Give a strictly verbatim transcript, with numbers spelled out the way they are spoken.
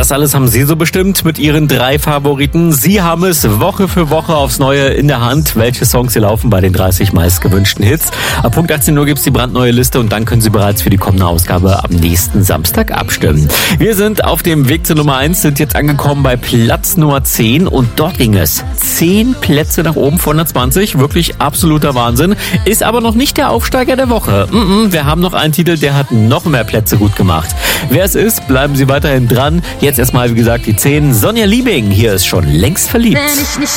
Das alles haben Sie so bestimmt mit Ihren drei Favoriten. Sie haben es Woche für Woche aufs Neue in der Hand, welche Songs hier laufen bei den dreißig meist gewünschten Hits. Ab Punkt achtzehn Uhr gibt's die brandneue Liste und dann können Sie bereits für die kommende Ausgabe am nächsten Samstag abstimmen. Wir sind auf dem Weg zur Nummer eins, sind jetzt angekommen bei Platz Nummer zehn und dort ging es zehn Plätze nach oben von hundertzwanzig. Wirklich absoluter Wahnsinn. Ist aber noch nicht der Aufsteiger der Woche. Mm-mm, wir haben noch einen Titel, der hat noch mehr Plätze gut gemacht. Wer es ist, bleiben Sie weiterhin dran. Jetzt erstmal, wie gesagt, die zehn. Sonja Liebing, hier ist schon längst verliebt. Wenn ich nicht